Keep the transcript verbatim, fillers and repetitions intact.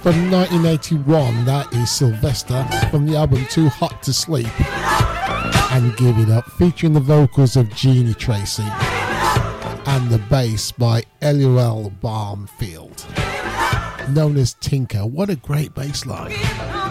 From nineteen eighty-one, that is Sylvester from the album Too Hot to Sleep and Give It Up, featuring the vocals of Jeannie Tracy and the bass by Eliel Barnfield, known as Tinker. What a great bass line.